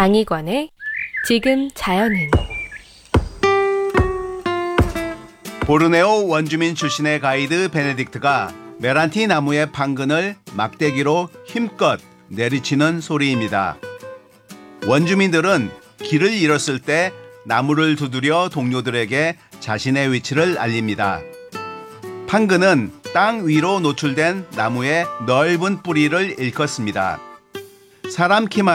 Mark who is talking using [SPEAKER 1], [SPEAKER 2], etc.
[SPEAKER 1] 강희관의 지금 자연은.
[SPEAKER 2] 보르네오 원주민 출신의 가이드 베네딕트가 메란티 나무의 판근을 막대기로 힘껏 내리치는 소리입니다. 원주민들은 길을 잃었을 때 나무를 두드려 동료들에게 자신의 위치를 알립니다. 판근은 땅 위로 노출된 나무의 넓은 뿌리를 일컫습니다. 사람 키만